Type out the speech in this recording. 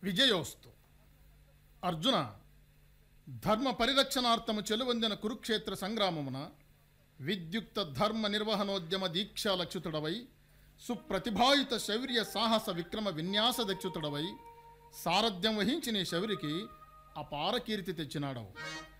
విజయోస్తు. అర్జున, ధర్మ పరిరక్షణార్థము చెలువొందిన కురుక్షేత్ర సంగ్రామమున విద్యుక్త ధర్మ నిర్వహణోద్యమ దీక్షాలక్షితుడవై, సుప్రతిభాయుత శౌర్య సాహస విక్రమ విన్యాస దక్షితుడవై సారథ్యం వహించి నీ శౌరికి అపార కీర్తి తెచ్చినాడవు.